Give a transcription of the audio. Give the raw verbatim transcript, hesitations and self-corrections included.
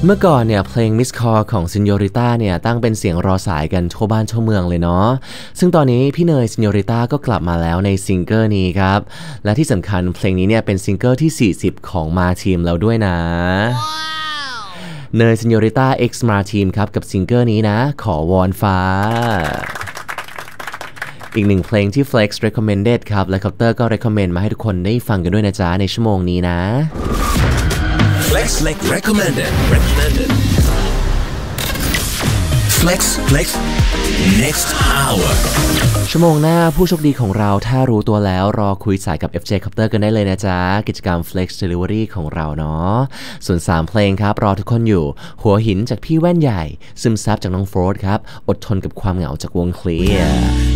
เมื่อก่อนเนี่ยเพลง Miss Call ของ Señorita เนี่ยตั้งเป็นเสียงรอสายกันทั่วบ้านทั่วเมืองเลยเนาะซึ่งตอนนี้พี่เนย Señorita ก็กลับมาแล้วในซิงเกิลนี้ครับและที่สำคัญเพลงนี้เนี่ยเป็นซิงเกิลที่สี่สิบของมาทีมแล้วด้วยนะ wow. เนย Señorita X มาทีมครับกับซิงเกิลนี้นะขอวอนฟ้าอีกหนึ่งเพลงที่ Flex recommended ครับและคอปเตอร์ก็ recommend มาให้ทุกคนได้ฟังกันด้วยนะจ๊ะในชั่วโมงนี้นะ Flex Flex recommended recommended Flex Flex next hour ชั่วโมงหน้าผู้โชคดีของเราถ้ารู้ตัวแล้วรอคุยสายกับ เอฟ เจ Copter กันได้เลยนะจ๊ะกิจกรรม Flex Delivery ของเราเนาะส่วนสามเพลงครับรอทุกคนอยู่หัวหินจากพี่แว่นใหญ่ซึมซับจากน้องโฟร์ดครับอดทนกับความเหงาจากวงเคลียร์